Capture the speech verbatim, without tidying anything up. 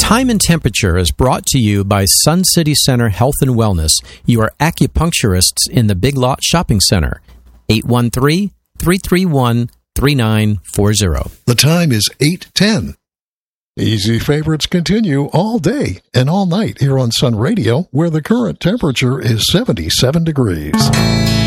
Time and Temperature is brought to you by Sun City Center Health and Wellness, your acupuncturists in the Big Lot Shopping Center. eight one three, three three one, three nine four zero. The time is eight ten. Easy favorites continue all day and all night here on Sun Radio, where the current temperature is seventy-seven degrees.